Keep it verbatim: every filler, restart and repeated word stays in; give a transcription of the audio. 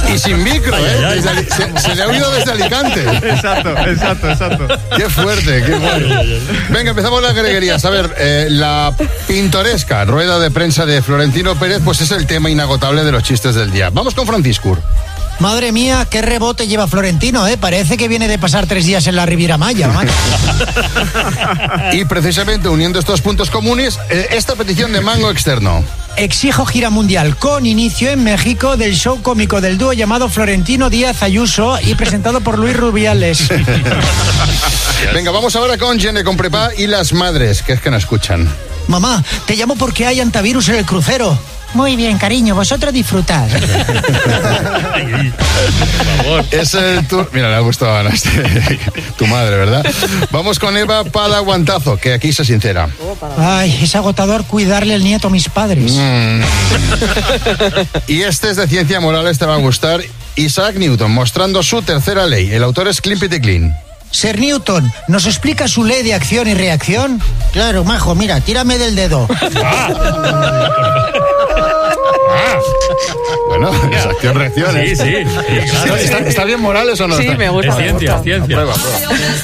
Y sin micro, ¿eh? Ay, ay. Desde, se, se le ha oído desde Alicante. Exacto, exacto, exacto. Qué fuerte, qué bueno. Venga, empezamos las greguerías. A ver, eh, la pintoresca rueda de prensa de Florentino Pérez, pues es el tema inagotable de los chistes del día. Vamos con Franciscur. Madre mía, qué rebote lleva Florentino, ¿eh? Parece que viene de pasar tres días en la Riviera Maya, macho. Y precisamente uniendo estos puntos comunes, eh, esta petición de Mango Externo. Exijo gira mundial con inicio en México del show cómico del dúo llamado Florentino Díaz Ayuso y presentado por Luis Rubiales. Venga, vamos ahora con Gene con Prepa y las madres, que es que no escuchan. Mamá, te llamo porque hay antivirus en el crucero. Muy bien, cariño, vosotros disfrutad. Por favor. Es el tour. Mira, le ha gustado a Ana, este, tu madre, ¿verdad? Vamos con Eva Padaguantazo, que aquí se sincera. Ay, es agotador cuidarle el nieto a mis padres. Mm. Y este es de ciencia moral, este va a gustar. Isaac Newton, mostrando su tercera ley. El autor es Climpity Clean. Sir Newton, ¿nos explica su ley de acción y reacción? Claro, majo, mira, tírame del dedo. Bueno, es acción-reacción. Sí, sí, sí, claro. ¿Está, ¿Está bien Morales o no? Sí, está... me gusta. Es ciencia, es ciencia. Prueba, prueba.